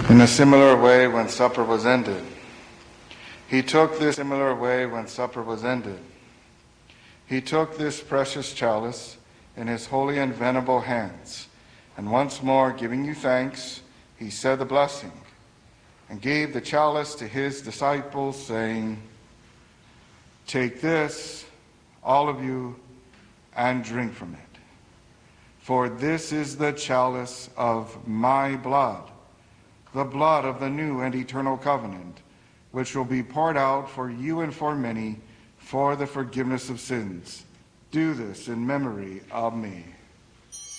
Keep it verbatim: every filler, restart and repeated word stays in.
In a similar way, when supper was ended, he took this similar way when supper was ended. He took this precious chalice in his holy and venerable hands, and once more giving you thanks, he said the blessing, and gave the chalice to his disciples, saying, "Take this, all of you, and drink from it. For this is the chalice of my blood, the blood of the new and eternal covenant, which will be poured out for you and for many for the forgiveness of sins. Do this in memory of me."